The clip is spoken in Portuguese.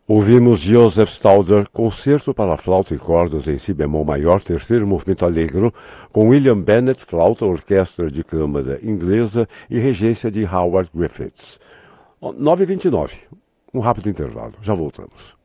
Ouvimos Joseph Stauder, Concerto para Flauta e Cordas em Si bemol maior, terceiro movimento allegro, com William Bennett, flauta, orquestra de câmara inglesa e regência de Howard Griffiths. 9h29, um rápido intervalo, já voltamos.